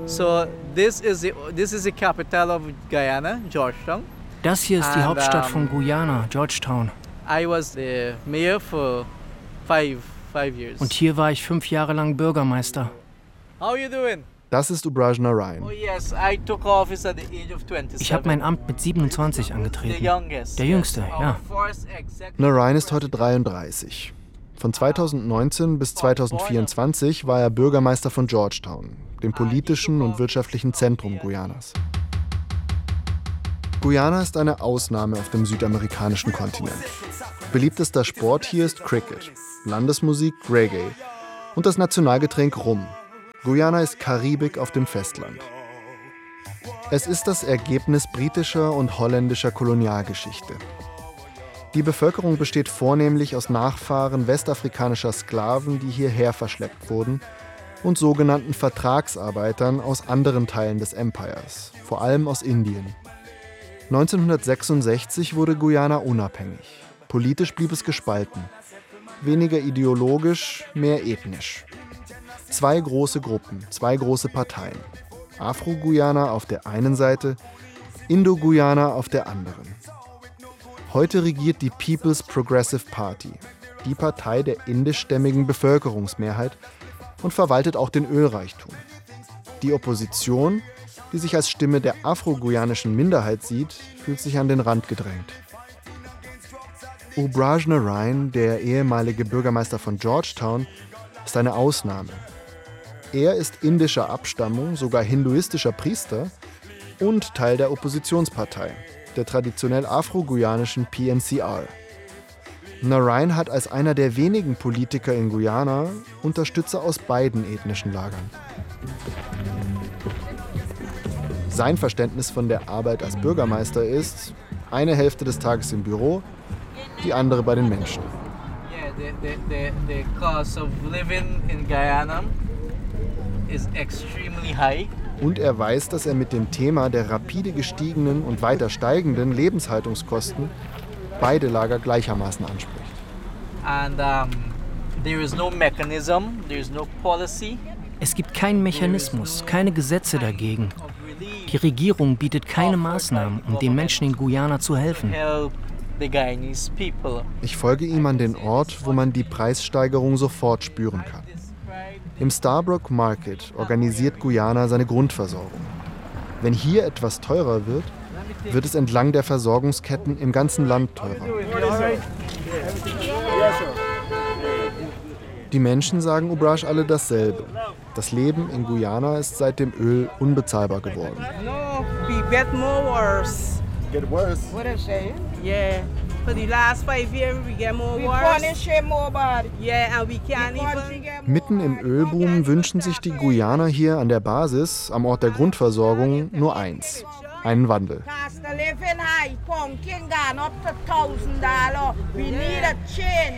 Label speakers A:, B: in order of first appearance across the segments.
A: So this is the capital of Guyana, Georgetown.
B: Das hier ist die Hauptstadt von Guyana, Georgetown.
A: I was the mayor for five years.
B: Und hier war ich 5 Jahre lang Bürgermeister.
A: How are you doing?
C: Das ist Ubraj Narain.
A: Oh yes, I took office at the age of 27.
B: Ich habe mein Amt mit 27 angetreten. Der Jüngste, ja.
C: Narain ist heute 33. Von 2019 bis 2024 war er Bürgermeister von Georgetown, dem politischen und wirtschaftlichen Zentrum Guyanas. Guyana ist eine Ausnahme auf dem südamerikanischen Kontinent. Beliebtester Sport hier ist Cricket, Landesmusik Reggae und das Nationalgetränk Rum. Guyana ist Karibik auf dem Festland. Es ist das Ergebnis britischer und holländischer Kolonialgeschichte. Die Bevölkerung besteht vornehmlich aus Nachfahren westafrikanischer Sklaven, die hierher verschleppt wurden, und sogenannten Vertragsarbeitern aus anderen Teilen des Empires, vor allem aus Indien. 1966 wurde Guyana unabhängig. Politisch blieb es gespalten. Weniger ideologisch, mehr ethnisch. 2 große Gruppen, 2 große Parteien. Afro-Guyana auf der einen Seite, Indo-Guyana auf der anderen. Heute regiert die People's Progressive Party, die Partei der indischstämmigen Bevölkerungsmehrheit, und verwaltet auch den Ölreichtum. Die Opposition, die sich als Stimme der afro-guyanischen Minderheit sieht, fühlt sich an den Rand gedrängt. Ubraj Narain, der ehemalige Bürgermeister von Georgetown, ist eine Ausnahme. Er ist indischer Abstammung, sogar hinduistischer Priester und Teil der Oppositionspartei, der traditionell afro-guyanischen PNCR. Narain hat als einer der wenigen Politiker in Guyana Unterstützer aus beiden ethnischen Lagern. Sein Verständnis von der Arbeit als Bürgermeister ist: eine Hälfte des Tages im Büro, die andere bei den Menschen.
A: The cost of living in Guyana is extremely high.
C: Und er weiß, dass er mit dem Thema der rapide gestiegenen und weiter steigenden Lebenshaltungskosten beide Lager gleichermaßen anspricht.
A: And there is no mechanism, there is no policy.
B: Es gibt keinen Mechanismus, keine Gesetze dagegen. Die Regierung bietet keine Maßnahmen, um den Menschen in Guyana zu helfen.
C: Ich folge ihm an den Ort, wo man die Preissteigerung sofort spüren kann. Im Starbrook Market organisiert Guyana seine Grundversorgung. Wenn hier etwas teurer wird, wird es entlang der Versorgungsketten im ganzen Land teurer. Die Menschen sagen Ubraj alle dasselbe. Das Leben in Guyana ist seit dem Öl unbezahlbar geworden.
D: Get worse.
E: What I say?
D: Yeah. For the last 5 years, we get more
E: We
D: worse.
E: punish him more bad.
D: Yeah, and we can't even.
C: Mitten im Ölboom wünschen sich die Guyaner hier an der Basis, am Ort der Grundversorgung, nur eins: einen Wandel.
E: Cost of living high, pumpkin gone up to $1,000. We need a change.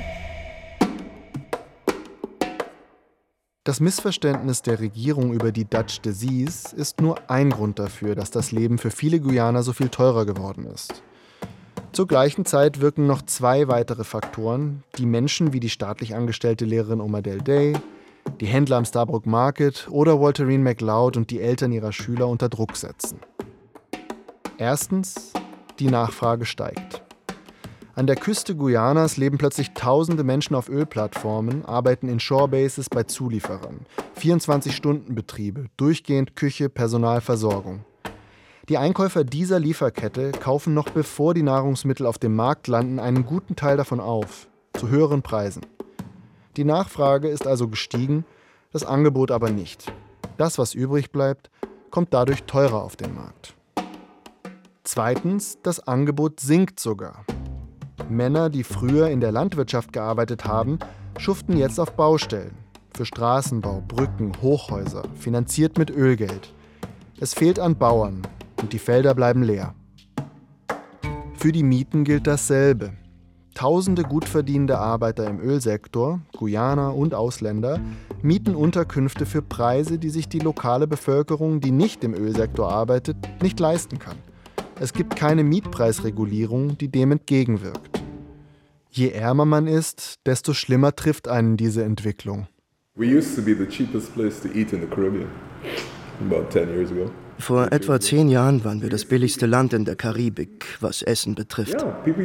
C: Das Missverständnis der Regierung über die Dutch Disease ist nur ein Grund dafür, dass das Leben für viele Guyaner so viel teurer geworden ist. Zur gleichen Zeit wirken noch 2 weitere Faktoren, die Menschen wie die staatlich angestellte Lehrerin Omadel Day, die Händler am Starbrook Market oder Walterine McLeod und die Eltern ihrer Schüler unter Druck setzen. Erstens, die Nachfrage steigt. An der Küste Guyanas leben plötzlich tausende Menschen auf Ölplattformen, arbeiten in Shorebases bei Zulieferern, 24-Stunden-Betriebe, durchgehend Küche, Personal, Versorgung. Die Einkäufer dieser Lieferkette kaufen noch bevor die Nahrungsmittel auf dem Markt landen einen guten Teil davon auf, zu höheren Preisen. Die Nachfrage ist also gestiegen, das Angebot aber nicht. Das, was übrig bleibt, kommt dadurch teurer auf den Markt. Zweitens, das Angebot sinkt sogar. Männer, die früher in der Landwirtschaft gearbeitet haben, schuften jetzt auf Baustellen. Für Straßenbau, Brücken, Hochhäuser, finanziert mit Ölgeld. Es fehlt an Bauern und die Felder bleiben leer. Für die Mieten gilt dasselbe. Tausende gut verdienende Arbeiter im Ölsektor, Guyaner und Ausländer, mieten Unterkünfte für Preise, die sich die lokale Bevölkerung, die nicht im Ölsektor arbeitet, nicht leisten kann. Es gibt keine Mietpreisregulierung, die dem entgegenwirkt. Je ärmer man ist, desto schlimmer trifft einen diese Entwicklung.
F: We used to be the cheapest place to eat in the Caribbean. about 10 years ago.
G: Vor etwa 10 Jahren waren wir das billigste Land in der Karibik, was Essen betrifft.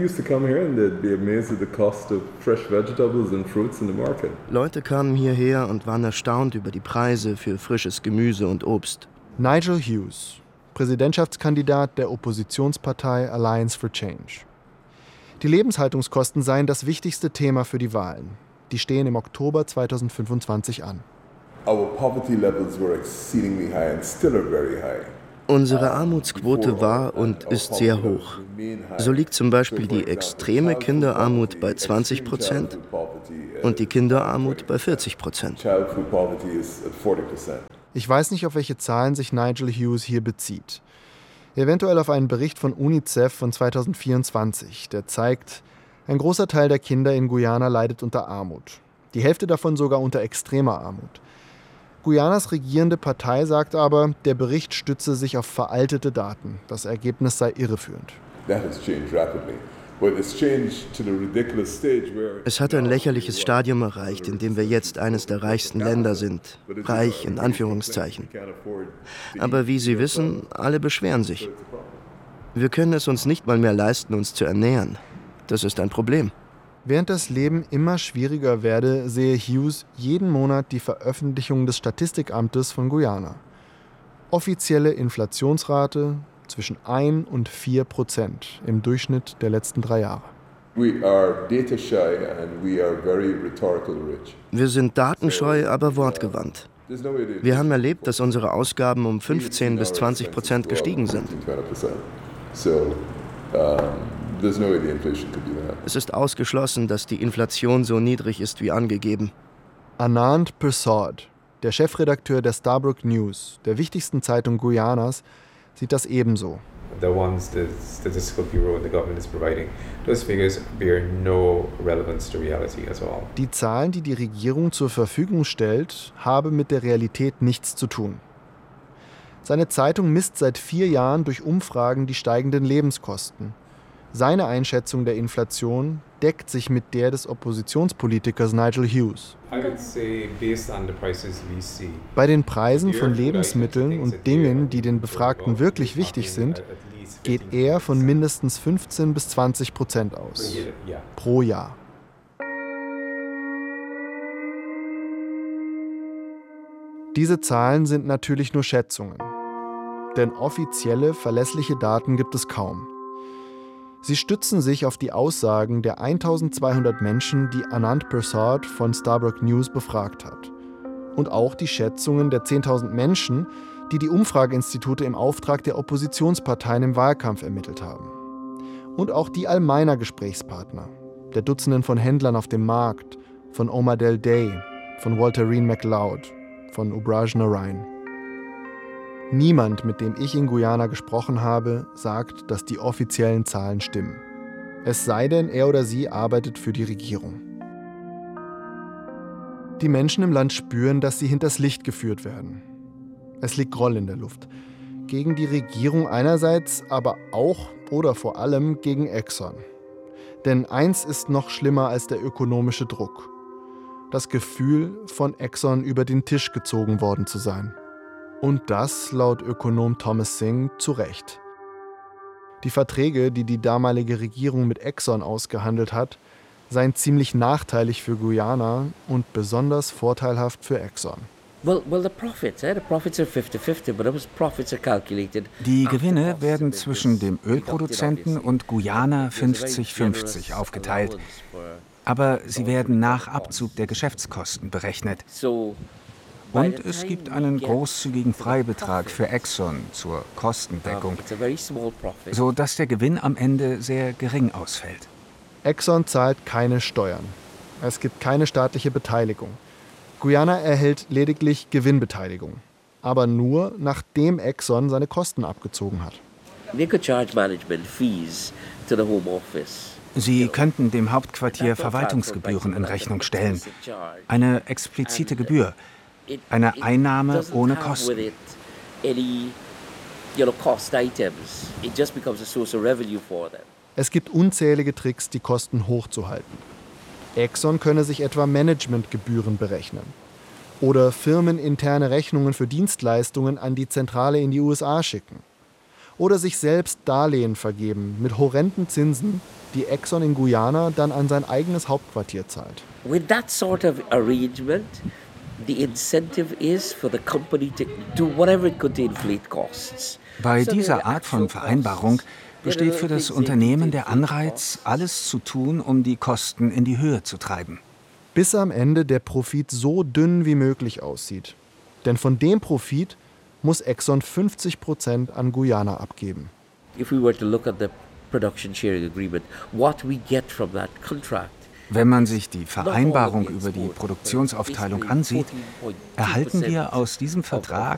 G: Leute kamen hierher und waren erstaunt über die Preise für frisches Gemüse und Obst.
C: Nigel Hughes, Präsidentschaftskandidat der Oppositionspartei Alliance for Change. Die Lebenshaltungskosten seien das wichtigste Thema für die Wahlen. Die stehen im Oktober 2025 an.
G: Unsere Armutsquote war und ist sehr hoch. So liegt zum Beispiel die extreme Kinderarmut bei 20% und die Kinderarmut bei 40%.
C: Ich weiß nicht, auf welche Zahlen sich Nigel Hughes hier bezieht. Eventuell auf einen Bericht von UNICEF von 2024, der zeigt, ein großer Teil der Kinder in Guyana leidet unter Armut. Die Hälfte davon sogar unter extremer Armut. Guyanas regierende Partei sagt aber, der Bericht stütze sich auf veraltete Daten. Das Ergebnis sei irreführend.
G: Es hat ein lächerliches Stadium erreicht, in dem wir jetzt eines der reichsten Länder sind. Reich in Anführungszeichen. Aber wie Sie wissen, alle beschweren sich. Wir können es uns nicht mal mehr leisten, uns zu ernähren. Das ist ein Problem.
C: Während das Leben immer schwieriger werde, sehe Hughes jeden Monat die Veröffentlichung des Statistikamtes von Guyana. Offizielle Inflationsrate zwischen 1 und 4% im Durchschnitt der letzten 3 Jahre.
G: Wir sind datenscheu, aber wortgewandt. Wir haben erlebt, dass unsere Ausgaben um 15 bis 20% gestiegen sind. Es ist ausgeschlossen, dass die Inflation so niedrig ist wie angegeben.
C: Anand Persaud, der Chefredakteur der Stabroek News, der wichtigsten Zeitung Guyanas, sieht das ebenso.
H: The ones the Statistical Bureau and the government is providing, those figures bear no relevance to reality at all.
C: Die Zahlen, die die Regierung zur Verfügung stellt, haben mit der Realität nichts zu tun. Seine Zeitung misst seit 4 Jahren durch Umfragen die steigenden Lebenskosten. Seine Einschätzung der Inflation deckt sich mit der des Oppositionspolitikers Nigel Hughes. Bei den Preisen von Lebensmitteln und Dingen, die den Befragten wirklich wichtig sind, geht er von mindestens 15 bis 20% aus. Pro Jahr. Diese Zahlen sind natürlich nur Schätzungen. Denn offizielle, verlässliche Daten gibt es kaum. Sie stützen sich auf die Aussagen der 1200 Menschen, die Anand Persaud von Stabroek News befragt hat. Und auch die Schätzungen der 10.000 Menschen, die die Umfrageinstitute im Auftrag der Oppositionsparteien im Wahlkampf ermittelt haben. Und auch die allmeiner Gesprächspartner, der Dutzenden von Händlern auf dem Markt, von Omar Del Day, von Walterine McLeod, von Ubraj Narain. Niemand, mit dem ich in Guyana gesprochen habe, sagt, dass die offiziellen Zahlen stimmen. Es sei denn, er oder sie arbeitet für die Regierung. Die Menschen im Land spüren, dass sie hinters Licht geführt werden. Es liegt Groll in der Luft. Gegen die Regierung einerseits, aber auch oder vor allem gegen Exxon. Denn eins ist noch schlimmer als der ökonomische Druck. Das Gefühl, von Exxon über den Tisch gezogen worden zu sein. Und das, laut Ökonom Thomas Singh, zu Recht. Die Verträge, die die damalige Regierung mit Exxon ausgehandelt hat, seien ziemlich nachteilig für Guyana und besonders vorteilhaft für Exxon.
I: Die Gewinne werden zwischen dem Ölproduzenten und Guyana 50-50 aufgeteilt. Aber sie werden nach Abzug der Geschäftskosten berechnet. Und es gibt einen großzügigen Freibetrag für Exxon zur Kostendeckung, sodass der Gewinn am Ende sehr gering ausfällt.
C: Exxon zahlt keine Steuern. Es gibt keine staatliche Beteiligung. Guyana erhält lediglich Gewinnbeteiligung. Aber nur, nachdem Exxon seine Kosten abgezogen hat.
I: Sie könnten dem Hauptquartier Verwaltungsgebühren in Rechnung stellen. Eine explizite Gebühr. Eine Einnahme ohne Kosten.
C: Es gibt unzählige Tricks, die Kosten hochzuhalten. Exxon könne sich etwa Managementgebühren berechnen. Oder firmeninterne Rechnungen für Dienstleistungen an die Zentrale in die USA schicken. Oder sich selbst Darlehen vergeben mit horrenden Zinsen, die Exxon in Guyana dann an sein eigenes Hauptquartier zahlt.
F: With that sort of arrangement, the incentive is for the company to do whatever it could to inflate costs.
I: Bei dieser Art von Vereinbarung besteht für das Unternehmen der Anreiz, alles zu tun, um die Kosten in die Höhe zu treiben.
C: Bis am Ende der Profit so dünn wie möglich aussieht. Denn von dem Profit muss Exxon 50% an Guyana abgeben.
F: If we were to look at the production sharing agreement, what we get from that contract.
I: Wenn man sich die Vereinbarung über die Produktionsaufteilung ansieht, erhalten wir aus diesem Vertrag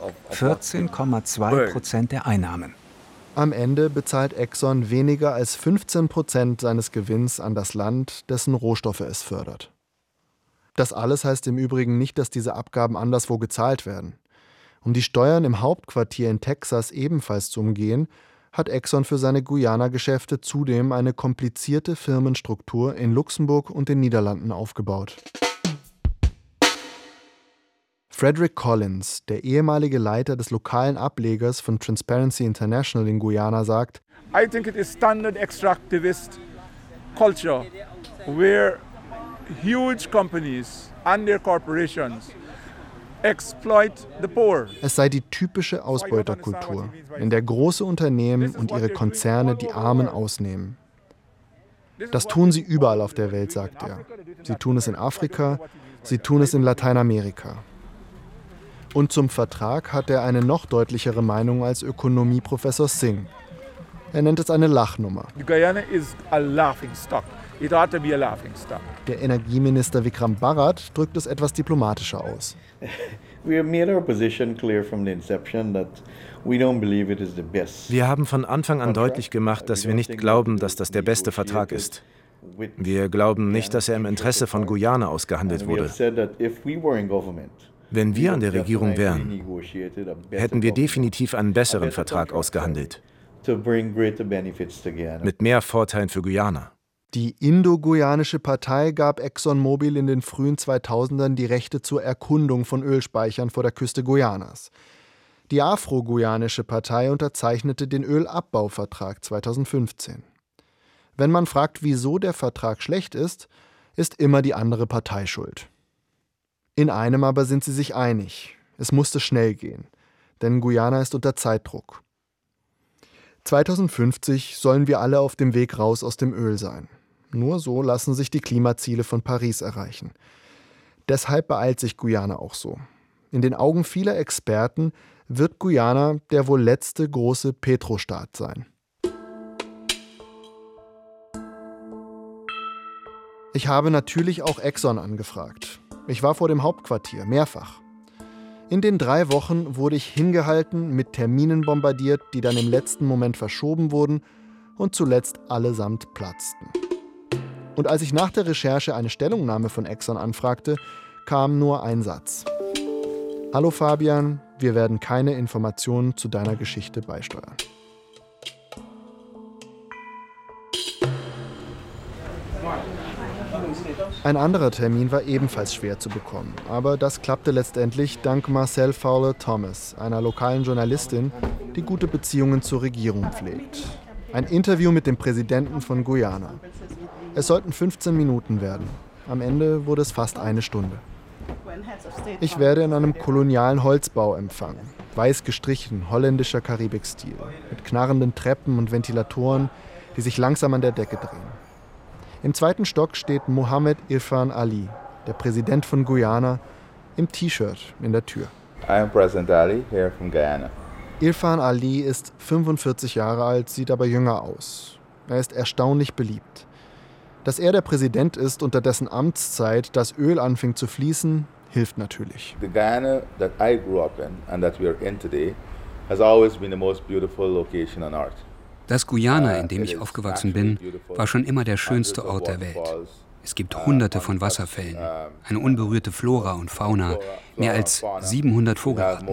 I: 14,2% der Einnahmen.
C: Am Ende bezahlt Exxon weniger als 15% seines Gewinns an das Land, dessen Rohstoffe es fördert. Das alles heißt im Übrigen nicht, dass diese Abgaben anderswo gezahlt werden. Um die Steuern im Hauptquartier in Texas ebenfalls zu umgehen, hat Exxon für seine Guyana-Geschäfte zudem eine komplizierte Firmenstruktur in Luxemburg und den Niederlanden aufgebaut. Frederick Collins, der ehemalige Leiter des lokalen Ablegers von Transparency International in Guyana, sagt:
J: I think it is standard extractivist culture where huge companies and their corporations exploit the poor.
C: Es sei die typische Ausbeuterkultur, in der große Unternehmen und ihre Konzerne die Armen ausnehmen. Das tun sie überall auf der Welt, sagt er. Sie tun es in Afrika, sie tun es in Lateinamerika. Und zum Vertrag hat er eine noch deutlichere Meinung als Ökonomieprofessor Singh. Er nennt es eine Lachnummer.
J: Guyana is a laughing stock. It ought to be a laughing stock.
C: Der Energieminister Vikram Bharat drückt es etwas diplomatischer aus.
K: Wir haben von Anfang an deutlich gemacht, dass wir nicht glauben, dass das der beste Vertrag ist. Wir glauben nicht, dass er im Interesse von Guyana ausgehandelt wurde. Wenn wir an der Regierung wären, hätten wir definitiv einen besseren Vertrag ausgehandelt. Mit mehr Vorteilen für Guyana.
C: Die Indo-Guyanische Partei gab ExxonMobil in den frühen 2000ern die Rechte zur Erkundung von Ölspeichern vor der Küste Guyanas. Die Afro-Guyanische Partei unterzeichnete den Ölabbauvertrag 2015. Wenn man fragt, wieso der Vertrag schlecht ist immer die andere Partei schuld. In einem aber sind sie sich einig. Es musste schnell gehen, denn Guyana ist unter Zeitdruck. 2050 sollen wir alle auf dem Weg raus aus dem Öl sein. Nur so lassen sich die Klimaziele von Paris erreichen. Deshalb beeilt sich Guyana auch so. In den Augen vieler Experten wird Guyana der wohl letzte große Petrostaat sein. Ich habe natürlich auch Exxon angefragt. Ich war vor dem Hauptquartier, mehrfach. In den 3 Wochen wurde ich hingehalten, mit Terminen bombardiert, die dann im letzten Moment verschoben wurden und zuletzt allesamt platzten. Und als ich nach der Recherche eine Stellungnahme von Exxon anfragte, kam nur ein Satz. Hallo Fabian, wir werden keine Informationen zu deiner Geschichte beisteuern. Ein anderer Termin war ebenfalls schwer zu bekommen, aber das klappte letztendlich dank Marcel Fowler-Thomas, einer lokalen Journalistin, die gute Beziehungen zur Regierung pflegt. Ein Interview mit dem Präsidenten von Guyana. Es sollten 15 Minuten werden. Am Ende wurde es fast 1 Stunde. Ich werde in einem kolonialen Holzbau empfangen. Weiß gestrichen, holländischer Karibikstil, mit knarrenden Treppen und Ventilatoren, die sich langsam an der Decke drehen. Im 2. Stock steht Mohammed Irfan Ali, der Präsident von Guyana, im T-Shirt in der Tür.
L: I am President Ali, here from Guyana.
C: Irfan Ali ist 45 Jahre alt, sieht aber jünger aus. Er ist erstaunlich beliebt. Dass er der Präsident ist, unter dessen Amtszeit das Öl anfing zu fließen, hilft natürlich.
L: The Guyana that I grew up in and that we are in today has always been the most beautiful location on earth.
M: Das Guyana, in dem ich aufgewachsen bin, war schon immer der schönste Ort der Welt. Es gibt Hunderte von Wasserfällen, eine unberührte Flora und Fauna, mehr als 700 Vogelarten.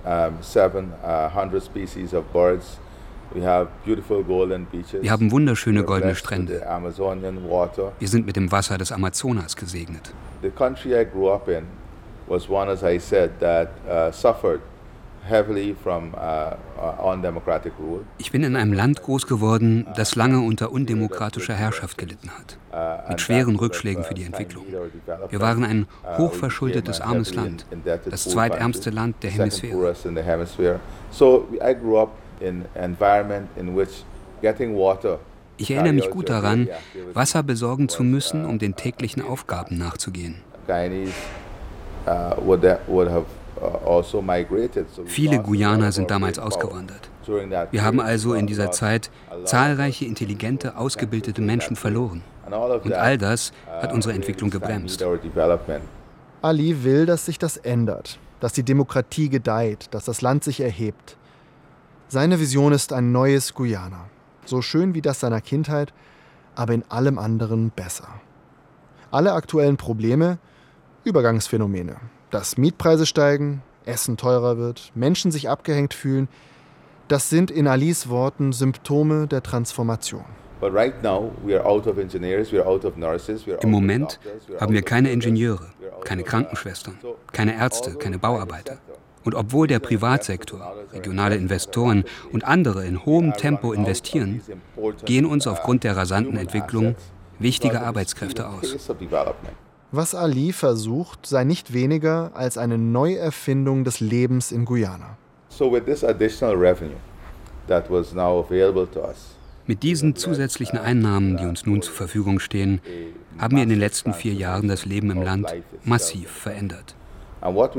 M: Wir haben wunderschöne goldene Strände. Wir sind mit dem Wasser des Amazonas gesegnet.
L: was one, as I said, that suffered heavily from undemocratic rule.
M: Ich bin in einem Land groß geworden, das lange unter undemokratischer Herrschaft gelitten hat, mit schweren Rückschlägen für die Entwicklung. Wir waren ein hochverschuldetes, armes Land, das zweitärmste Land der Hemisphäre.
L: So I grew up in an environment in which getting water.
M: Ich erinnere mich gut daran, Wasser besorgen zu müssen, um den täglichen Aufgaben nachzugehen. Viele Guyaner sind damals ausgewandert. Wir haben also in dieser Zeit zahlreiche intelligente, ausgebildete Menschen verloren. Und all das hat unsere Entwicklung gebremst.
C: Ali will, dass sich das ändert, dass die Demokratie gedeiht, dass das Land sich erhebt. Seine Vision ist ein neues Guyana. So schön wie das seiner Kindheit, aber in allem anderen besser. Alle aktuellen Probleme, Übergangsphänomene. Dass Mietpreise steigen, Essen teurer wird, Menschen sich abgehängt fühlen, das sind in Alis Worten Symptome der Transformation.
M: Im Moment haben wir keine Ingenieure, keine Krankenschwestern, keine Ärzte, keine Bauarbeiter. Und obwohl der Privatsektor, regionale Investoren und andere in hohem Tempo investieren, gehen uns aufgrund der rasanten Entwicklung wichtige Arbeitskräfte aus.
C: Was Ali versucht, sei nicht weniger als eine Neuerfindung des Lebens in Guyana.
M: Mit diesen zusätzlichen Einnahmen, die uns nun zur Verfügung stehen, haben wir in den letzten 4 Jahren das Leben im Land massiv verändert. Und was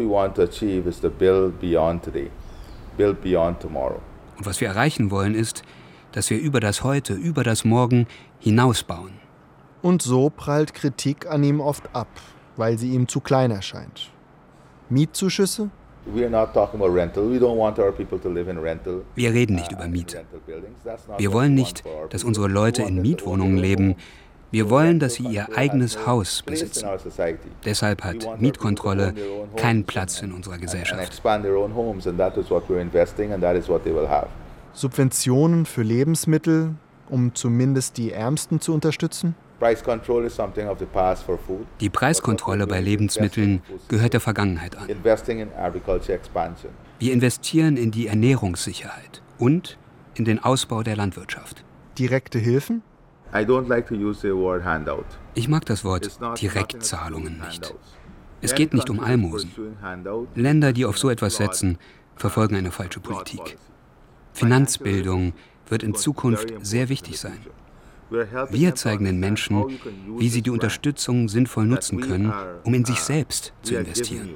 M: wir erreichen wollen, ist, dass wir über das Heute, über das Morgen hinausbauen.
C: Und so prallt Kritik an ihm oft ab, weil sie ihm zu klein erscheint. Mietzuschüsse?
M: Wir reden nicht über Miete. Wir wollen nicht, dass unsere Leute in Mietwohnungen leben. Wir wollen, dass sie ihr eigenes Haus besitzen. Deshalb hat Mietkontrolle keinen Platz in unserer Gesellschaft.
C: Subventionen für Lebensmittel, um zumindest die Ärmsten zu unterstützen?
M: Die Preiskontrolle bei Lebensmitteln gehört der Vergangenheit an. Wir investieren in die Ernährungssicherheit und in den Ausbau der Landwirtschaft.
C: Direkte Hilfen?
M: Ich mag das Wort Direktzahlungen nicht. Es geht nicht um Almosen. Länder, die auf so etwas setzen, verfolgen eine falsche Politik. Finanzbildung wird in Zukunft sehr wichtig sein. Wir zeigen den Menschen, wie sie die Unterstützung sinnvoll nutzen können, um in sich selbst zu investieren.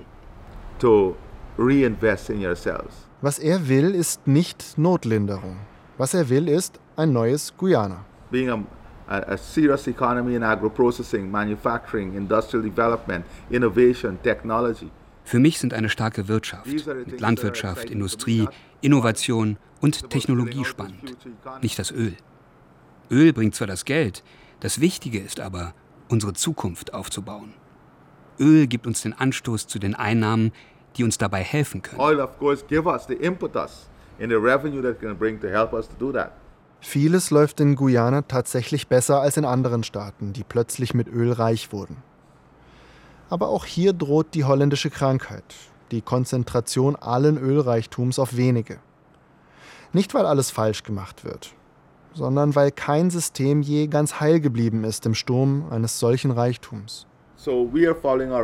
C: Was er will, ist nicht Notlinderung. Was er will, ist ein neues Guyana.
L: A serious economy in agro-processing, manufacturing, industrial development, innovation, technology.
M: Für mich sind eine starke Wirtschaft mit Landwirtschaft, Industrie, Innovation und Technologie spannend, nicht das Öl. Öl bringt zwar das Geld, das Wichtige ist aber, unsere Zukunft aufzubauen. Öl gibt uns den Anstoß zu den Einnahmen, die uns dabei helfen können.
L: Oil, of course, give us the impetus in the revenue that can bring to help us to do that.
C: Vieles läuft in Guyana tatsächlich besser als in anderen Staaten, die plötzlich mit Öl reich wurden. Aber auch hier droht die holländische Krankheit, die Konzentration allen Ölreichtums auf wenige. Nicht, weil alles falsch gemacht wird, sondern weil kein System je ganz heil geblieben ist im Sturm eines solchen Reichtums.
M: Wir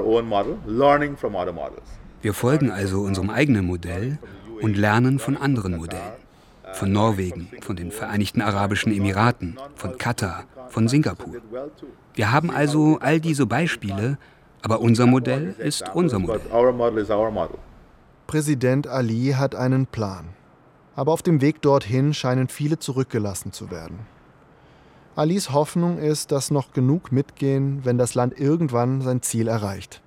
M: folgen also unserem eigenen Modell und lernen von anderen Modellen. Von Norwegen, von den Vereinigten Arabischen Emiraten, von Katar, von Singapur. Wir haben also all diese Beispiele, aber unser Modell ist unser Modell.
C: Präsident Ali hat einen Plan. Aber auf dem Weg dorthin scheinen viele zurückgelassen zu werden. Alis Hoffnung ist, dass noch genug mitgehen, wenn das Land irgendwann sein Ziel erreicht.